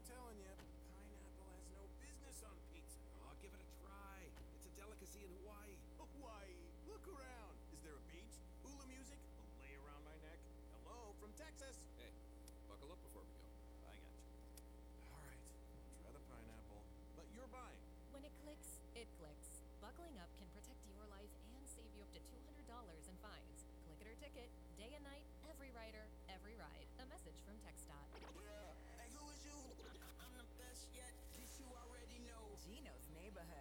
telling you, pineapple has no business on pizza. Oh, give it a try. It's a delicacy in Hawaii. Hawaii, look around. Is there a beach? Hula music? A lay around my neck? Hello, from Texas. Hey, buckle up before we go. I got you. All right, try the pineapple. But you're buying. When it clicks, it clicks. Buckling up can protect your life and save you up to $200 in fines. Click it or ticket, day and night, every rider, every ride. A message from TxDOT. Hey, who is you? I'm the best yet. This you already know. Gino's neighborhood.